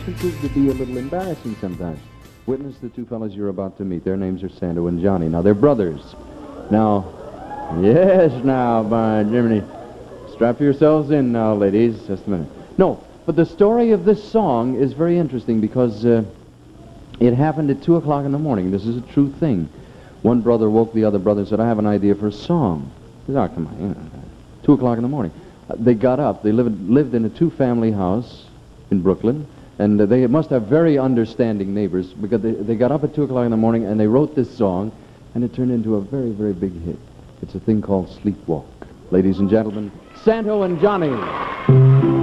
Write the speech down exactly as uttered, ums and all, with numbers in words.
can prove to be a little embarrassing sometimes. Witness the two fellows you're about to meet. Their names are Santo and Johnny. Now, they're brothers. Now, yes, now, by Jiminy. Strap yourselves in now, ladies. Just a minute. No, but the story of this song is very interesting because uh, it happened at two o'clock in the morning. This is a true thing. One brother woke the other brother and said, I have an idea for a song. He said, oh, come on. You know, two o'clock in the morning. Uh, they got up. They lived, lived in a two-family house in Brooklyn. And uh, they must have very understanding neighbors because they, they got up at two o'clock in the morning and they wrote this song, and it turned into a very, very big hit. It's a thing called Sleepwalk. Ladies and gentlemen, Santo and Johnny.